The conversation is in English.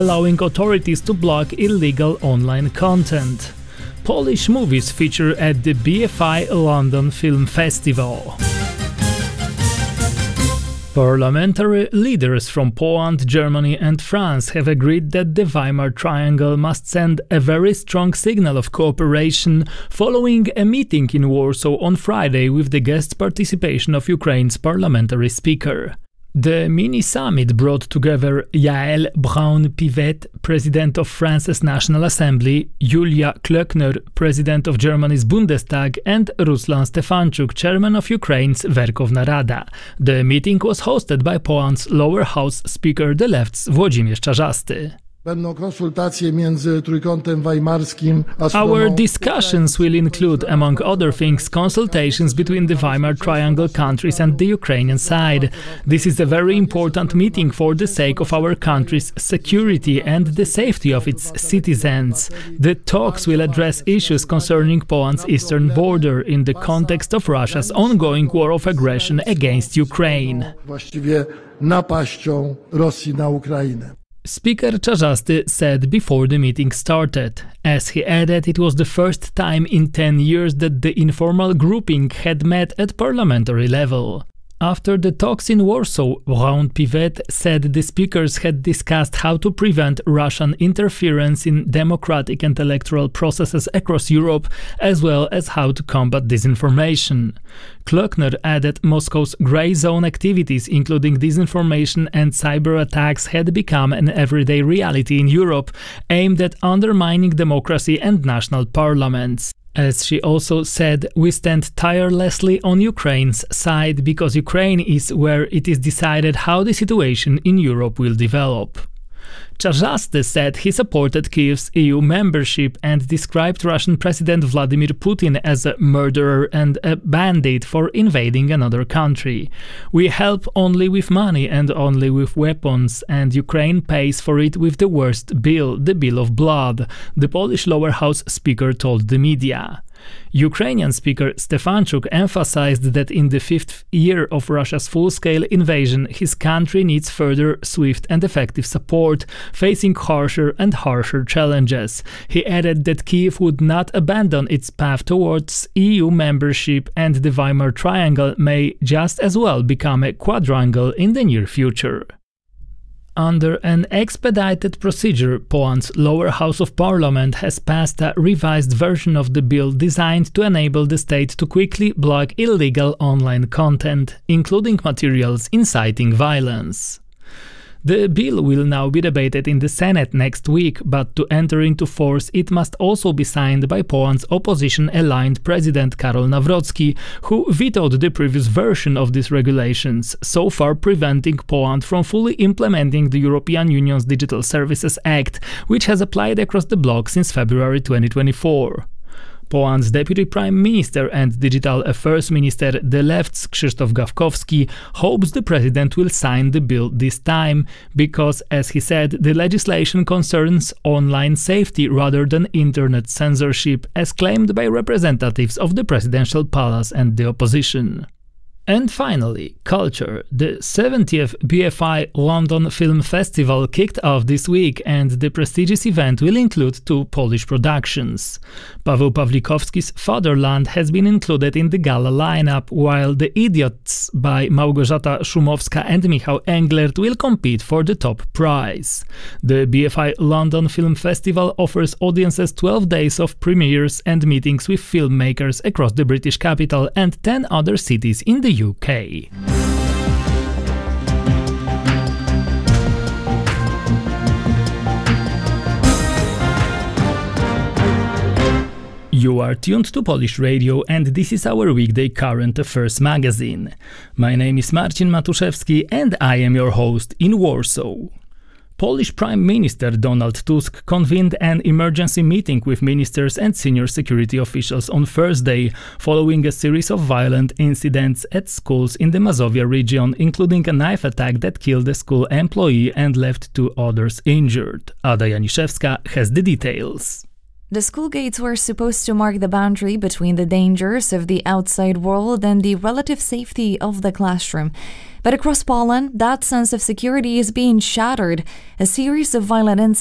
allowing authorities to block illegal online content. Polish movies feature at the BFI London Film Festival. Parliamentary leaders from Poland, Germany and France have agreed that the Weimar Triangle must send a very strong signal of cooperation following a meeting in Warsaw on Friday with the guest participation of Ukraine's parliamentary speaker. The mini-summit brought together Yael Braun-Pivet, President of France's National Assembly, Julia Klöckner, President of Germany's Bundestag, and Ruslan Stefanchuk, Chairman of Ukraine's Verkhovna Rada. The meeting was hosted by Poland's lower house Speaker the Left's Włodzimierz Czarzasty. Our discussions will include, among other things, consultations between the Weimar Triangle countries and the Ukrainian side. This is a very important meeting for the sake of our country's security and the safety of its citizens. The talks will address issues concerning Poland's eastern border in the context of Russia's ongoing war of aggression against Ukraine. Speaker Czarzasty said before the meeting started. As he added, it was the first time in 10 years that the informal grouping had met at parliamentary level. After the talks in Warsaw, Braun-Pivet said the speakers had discussed how to prevent Russian interference in democratic and electoral processes across Europe, as well as how to combat disinformation. Klöckner added Moscow's grey zone activities, including disinformation and cyber attacks, had become an everyday reality in Europe, aimed at undermining democracy and national parliaments. As she also said, we stand tirelessly on Ukraine's side because Ukraine is where it is decided how the situation in Europe will develop. Czarzasty said he supported Kyiv's EU membership and described Russian President Vladimir Putin as a murderer and a bandit for invading another country. We help only with money and only with weapons, and Ukraine pays for it with the worst bill, the bill of blood, the Polish lower house speaker told the media. Ukrainian Speaker Stefanchuk emphasized that in the fifth year of Russia's full-scale invasion, his country needs further swift and effective support, facing harsher and harsher challenges. He added that Kyiv would not abandon its path towards EU membership, and the Weimar Triangle may just as well become a quadrangle in the near future. Under an expedited procedure, Poland's lower house of parliament has passed a revised version of the bill designed to enable the state to quickly block illegal online content, including materials inciting violence. The bill will now be debated in the Senate next week, but to enter into force it must also be signed by Poland's opposition-aligned President Karol Nawrocki, who vetoed the previous version of these regulations, so far preventing Poland from fully implementing the European Union's Digital Services Act, which has applied across the bloc since February 2024. Poland's Deputy Prime Minister and Digital Affairs Minister the Left's Krzysztof Gawkowski hopes the president will sign the bill this time because, as he said, the legislation concerns online safety rather than internet censorship, as claimed by representatives of the presidential palace and the opposition. And finally, culture. The 70th BFI London Film Festival kicked off this week, and the prestigious event will include 2 Polish productions. Paweł Pawlikowski's Fatherland has been included in the gala lineup, while The Idiots by Małgorzata Szumowska and Michał Englert will compete for the top prize. The BFI London Film Festival offers audiences 12 days of premieres and meetings with filmmakers across the British capital and 10 other cities in the UK. You are tuned to Polish Radio, and this is our weekday current affairs magazine. My name is Marcin Matuszewski and I am your host in Warsaw. Polish Prime Minister Donald Tusk convened an emergency meeting with ministers and senior security officials on Thursday, following a series of violent incidents at schools in the Mazovia region, including a knife attack that killed a school employee and left 2 others injured. Ada Janiszewska has the details. The school gates were supposed to mark the boundary between the dangers of the outside world and the relative safety of the classroom. But across Poland, that sense of security is being shattered. A series of violent